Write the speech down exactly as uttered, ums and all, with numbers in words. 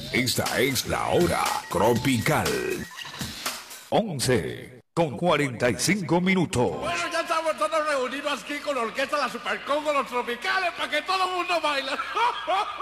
Esta es la hora tropical. once con cuarenta y cinco minutos. Bueno, ya estamos todos reunidos aquí con la orquesta de la Supercongo, los tropicales, para que todo el mundo baile.